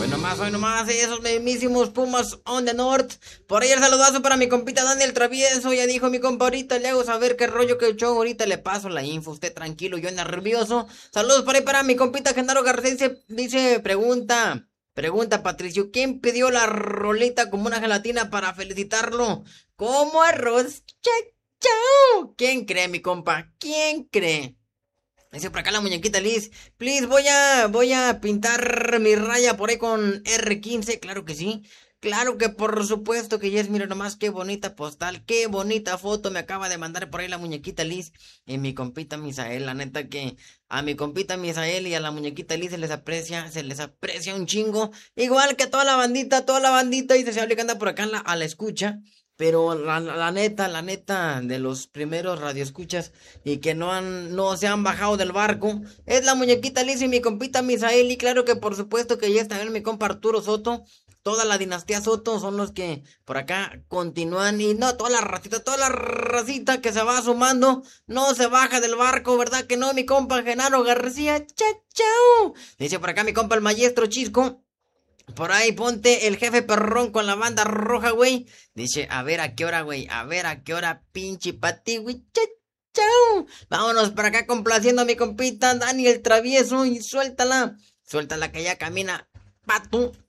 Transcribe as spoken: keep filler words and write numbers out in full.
Hoy nomás, hoy nomás, esos mismísimos Pumas on the North. Por ahí el saludazo para mi compita Daniel Travieso. Ya dijo mi compa, ahorita le hago saber qué rollo que show. Ahorita le paso la info. Usted tranquilo, yo nervioso. Saludos por ahí para mi compita Genaro Garcés. Dice, pregunta, pregunta Patricio, ¿quién pidió la rolita como una gelatina para felicitarlo? Como arroz. Chao, chao. ¿Quién cree, mi compa? ¿Quién cree? Dice por acá la muñequita Liz, please, voy a, voy a pintar mi raya por ahí con R quince, claro que sí, claro que por supuesto que yes, mira nomás qué bonita postal, qué bonita foto me acaba de mandar por ahí la muñequita Liz y mi compita Misael, la neta que a mi compita Misael y a la muñequita Liz se les aprecia, se les aprecia un chingo, igual que a toda la bandita, toda la bandita, y se sabe que anda por acá en la, a la escucha. Pero la, la, la neta, la neta de los primeros radioescuchas y que no han, no se han bajado del barco, es la muñequita Liz y mi compita Misael, y claro que por supuesto que ya está también mi compa Arturo Soto, toda la dinastía Soto son los que por acá continúan, y no, toda la racita, toda la racita que se va sumando, no se baja del barco, ¿verdad que no, mi compa Genaro García? Chao, chao. Dice por acá mi compa el maestro Chisco. Por ahí ponte el jefe perrón con la banda roja, güey. Dice, a ver a qué hora, güey. A ver a qué hora, pinche pati, güey. Chao, chao. Vámonos para acá complaciendo a mi compita Daniel Travieso. Y suéltala. Suéltala que ya camina. Patu.